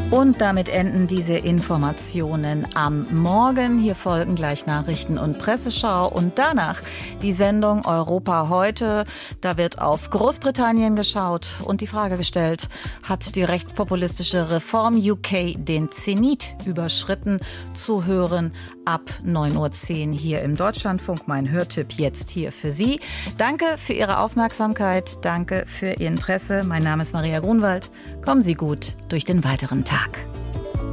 Und damit enden diese Informationen am Morgen. Hier folgen gleich Nachrichten und Presseschau und danach die Sendung Europa heute. Da wird auf Großbritannien geschaut und die Frage gestellt, hat die rechtspopulistische Reform UK den Zenit überschritten? Zu hören ab 9:10 Uhr hier im Deutschlandfunk. Mein Hörtipp jetzt hier für Sie. Danke für Ihre Aufmerksamkeit, danke für Ihr Interesse. Mein Name ist Maria Grunwald. Kommen Sie gut durch den weiteren Tag.